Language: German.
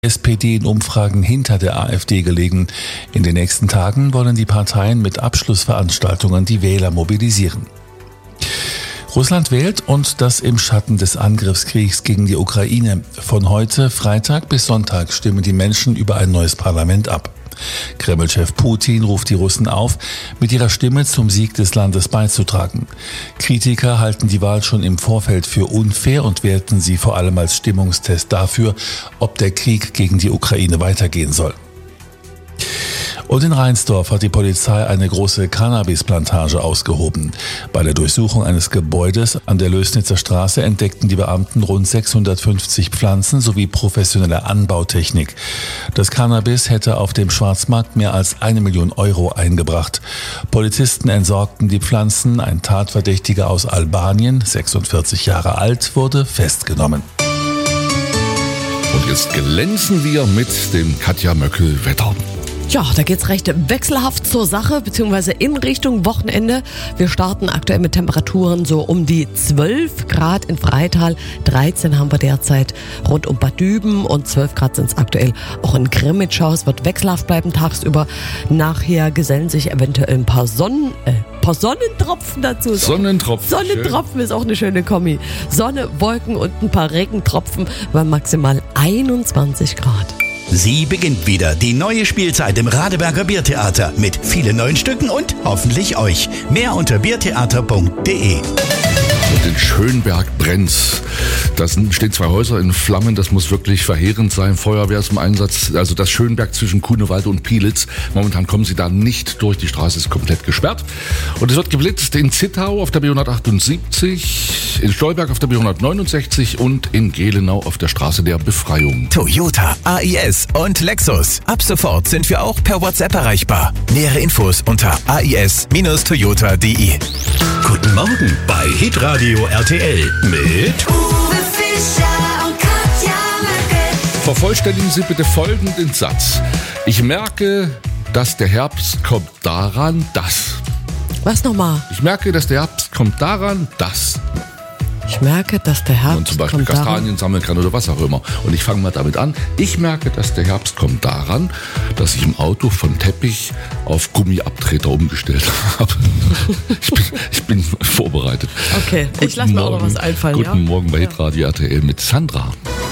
SPD in Umfragen hinter der AfD gelegen. In den nächsten Tagen wollen die Parteien mit Abschlussveranstaltungen die Wähler mobilisieren. Russland wählt und das im Schatten des Angriffskriegs gegen die Ukraine. Von heute, Freitag bis Sonntag, stimmen die Menschen über ein neues Parlament ab. Kreml-Chef Putin ruft die Russen auf, mit ihrer Stimme zum Sieg des Landes beizutragen. Kritiker halten die Wahl schon im Vorfeld für unfair und werten sie vor allem als Stimmungstest dafür, ob der Krieg gegen die Ukraine weitergehen soll. Und in Rheinsdorf hat die Polizei eine große Cannabisplantage ausgehoben. Bei der Durchsuchung eines Gebäudes an der Lößnitzer Straße entdeckten die Beamten rund 650 Pflanzen sowie professionelle Anbautechnik. Das Cannabis hätte auf dem Schwarzmarkt mehr als 1 Million Euro eingebracht. Polizisten entsorgten die Pflanzen. Ein Tatverdächtiger aus Albanien, 46 Jahre alt, wurde festgenommen. Und jetzt glänzen wir mit dem Katja Möckel-Wetter. Ja, da geht's recht wechselhaft zur Sache, beziehungsweise in Richtung Wochenende. Wir starten aktuell mit Temperaturen so um die 12 Grad in Freital, 13 haben wir derzeit rund um Bad Düben und 12 Grad sind es aktuell auch in Grimmitschau. Es wird wechselhaft bleiben tagsüber. Nachher gesellen sich eventuell ein paar Sonnentropfen dazu. Sonnentropfen ist auch eine schöne Kombi. Sonne, Wolken und ein paar Regentropfen bei maximal 21 Grad. Sie beginnt wieder, die neue Spielzeit im Radeberger Biertheater mit vielen neuen Stücken und hoffentlich euch. Mehr unter biertheater.de. Und in Schönberg brennt's. Da stehen 2 Häuser in Flammen, das muss wirklich verheerend sein. Feuerwehr ist im Einsatz, also das Schönberg zwischen Grunewald und Pielitz. Momentan kommen sie da nicht durch, die Straße ist komplett gesperrt. Und es wird geblitzt in Zittau auf der B178, in Stolberg auf der B169 und in Gelenau auf der Straße der Befreiung. Toyota, AIS und Lexus. Ab sofort sind wir auch per WhatsApp erreichbar. Nähere Infos unter ais-toyota.de. Guten Morgen bei Hitradio RTL mit Uwe Fischer und Katja Möckel. Vervollständigen Sie bitte folgenden Satz. Ich merke, dass der Herbst kommt daran, dass. Was nochmal? Ich merke, dass der Herbst kommt daran, dass. Ich merke, dass der Herbst Und zum Beispiel kommt Kastanien sammeln kann oder was auch immer. Und ich fange mal damit an. Ich merke, dass der Herbst kommt daran, dass ich im Auto von Teppich auf Gummiabtreter umgestellt habe. Ich bin vorbereitet. Okay, ich lasse mir auch noch was einfallen. Guten Morgen bei Hitradio RTL mit Sandra.